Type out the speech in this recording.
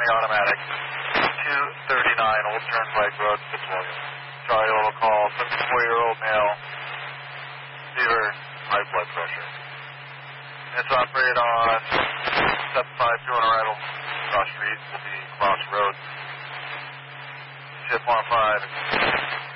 County Automatic, 239 Old Turnpike Road, Fitzwilliam. Charlie will call 74-year-old male, fever, high blood pressure. It's operated on 752 on arrival. Cross Street will be Cross Road. Ship 105.